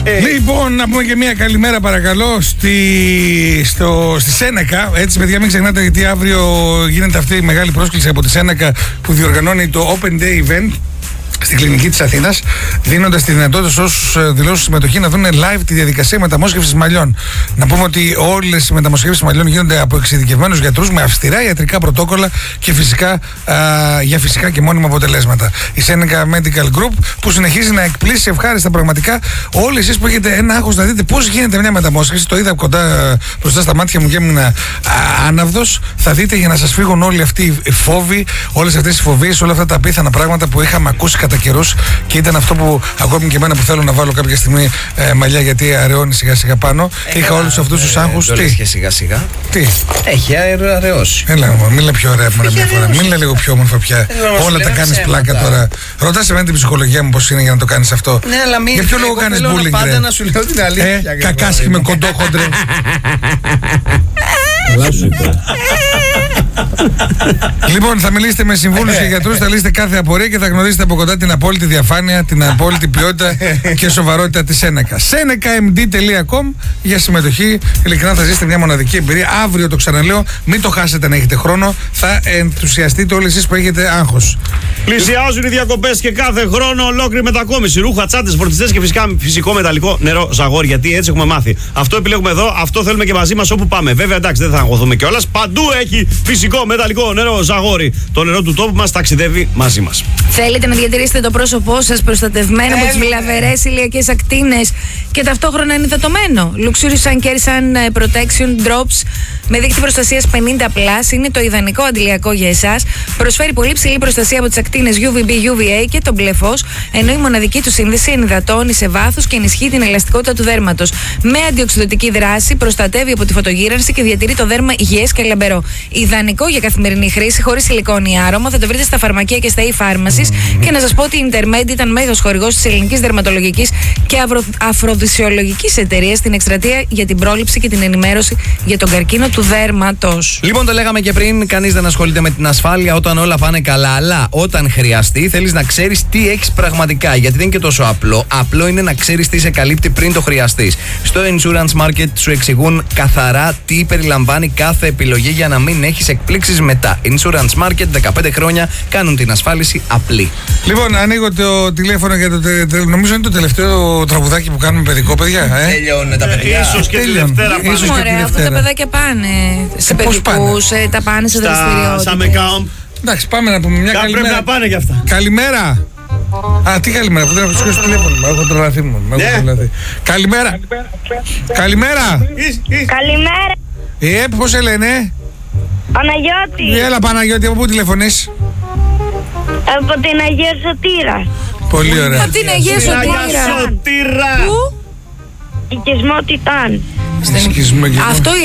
Λοιπόν, να πούμε και μια καλημέρα παρακαλώ στη Σένεκα. Έτσι, παιδιά, μην ξεχνάτε, γιατί αύριο γίνεται αυτή η μεγάλη πρόσκληση από τη Σένεκα που διοργανώνει το Open Day Event στην κλινική της Αθήνας, δίνοντας τη δυνατότητα σε όσους δηλώσουν συμμετοχή να δουν live τη διαδικασία μεταμόσχευσης μαλλιών. Να πούμε ότι όλες οι μεταμοσχεύσεις μαλλιών γίνονται από εξειδικευμένους γιατρούς με αυστηρά ιατρικά πρωτόκολλα και για φυσικά και μόνιμα αποτελέσματα. Η Seneca Medical Group, που συνεχίζει να εκπλήσει ευχάριστα πραγματικά όλες εσείς που έχετε ένα άγχος να δείτε πώς γίνεται μια μεταμόσχευση. Το είδα κοντά μπροστά στα μάτια μου και έμεινα άναυδος. Θα δείτε, για να σας φύγουν όλοι αυτοί οι φόβοι, όλες αυτές οι φοβίες, όλα αυτά τα απίθανα πράγματα που είχαμε ακούσει κατά καιρούς, και ήταν αυτό που ακόμη και εμένα που θέλω να βάλω κάποια στιγμή μαλλιά, γιατί αραιώνει σιγά σιγά πάνω. Είχα όλους αυτούς τους άγχους. Τι και σιγά σιγά. Τι. Έχει αραιώσει. Έλα μου, μίλα πιο ωραία από μια φορά. Μίλα λίγο πιο όμορφα πια. Όλα τα κάνεις πλάκα τώρα. Ρωτάς εμένα την ψυχολογία μου πώς είναι για να το κάνεις αυτό. Ναι, αλλά μην. Για ποιο λόγο κάνεις bullying, πάντα να σου λέω την αλήθεια. Κακάσχη με κοντόχοντρε. Λοιπόν, θα μιλήσετε με συμβούλους και γιατρούς, θα λύσετε κάθε απορία και θα γνωρίσετε από κοντά την απόλυτη διαφάνεια, την απόλυτη ποιότητα και σοβαρότητα της Seneca. senecamd.com για συμμετοχή. Ειλικρινά θα ζήσετε μια μοναδική εμπειρία. Αύριο, το ξαναλέω, μην το χάσετε να έχετε χρόνο. Θα ενθουσιαστείτε όλοι εσείς που έχετε άγχος. Πλησιάζουν οι διακοπές και κάθε χρόνο ολόκληρη μετακόμιση. Ρούχα, τσάντες, φορτιστές και φυσικά φυσικό μεταλλικό νερό, ζαγόρι. Γιατί έτσι έχουμε μάθει. Αυτό επιλέγουμε εδώ, αυτό θέλουμε και μαζί μας όπου πάμε. Βέβαια, εντάξει, δεν θα αγχωθούμε κιόλας. Παντού έχει φυσικό μεταλλικό νερό, ζαγόρι. Το νερό του τόπου μας ταξιδεύει μαζί μας. Θέλετε να διατηρήσετε το πρόσωπό σας προστατευμένο από τις βλαβερές ηλιακές ακτίνες και ταυτόχρονα ενυδατωμένο? Luxurious Sun Care Sun Protection Drops με δείκτη προστασίας 50+, είναι το ιδανικό αντιλιακό για εσάς. Προσφέρει πολύ ψηλή προστασία από τις ακτίνες UVB, UVA και το μπλε φως, ενώ η μοναδική του σύνδεση ενυδατώνει σε βάθος και ενισχύει την ελαστικότητα του δέρματος. Με αντιοξυδωτική δράση, προστατεύει από τη φωτογύρανση και διατηρεί το δέρμα υγιές και λαμπερό. Ιδανικό για καθημερινή χρήση, χωρίς σιλικόνη άρωμα. Θα το βρείτε στα φαρμακεία και στα e-pharmacies. Και να σας πω ότι η Intermed ήταν μέγας χορηγός της ελληνικής δερματολογικής και αφροδισιολογικής εταιρείας στην εκστρατεία για την πρόληψη και την ενημέρωση για τον καρκίνο του δέρματος. Λοιπόν, το λέγαμε και πριν, κανείς δεν ασχολείται με την ασφάλεια όταν όλα πάνε καλά. Αλλά όταν χρειαστεί, θέλεις να ξέρεις τι έχεις πραγματικά. Γιατί δεν είναι και τόσο απλό. Απλό είναι να ξέρεις τι σε καλύπτει πριν το χρειαστείς. Στο Insurance Market σου εξηγούν καθαρά τι περιλαμβάνει κάθε επιλογή για να μην έχεις εκπλήξεις μετά. Insurance Market, 15 χρόνια κάνουν την ασφάλιση απλή. Λοιπόν, ανοίγω το τηλέφωνο για νομίζω είναι το τελευταίο τραγουδάκι που κάνουμε παιδικό, παιδιά. Τελειώνουν τα παιδιά. Ίσως και τη Δευτέρα πάνε. Ωραία, αφού τα παιδάκια πάνε σε παιδικούς, τα πάνε σε δραστηριότητες. Summer camp. Εντάξει, πάμε να πούμε μια καλημέρα. Πρέπει να πάνε κι αυτά. Καλημέρα. Α, τι καλημέρα, που δεν έχω σηκώσει το τηλέφωνο μου. Έχω τρελαθεί μου. Καλημέρα. Καλημέρα. Καλημέρα. Πώς σε λένε? Παναγιώτη. Έλα Παναγιώτη, από πού τηλεφωνείς? Από την Αγία Σωτήρα. Πολύ ωραία. Από την Αγία Σωτήρα. Σωτήρα. Πού? Οικισμό Τιτάν. Αυτό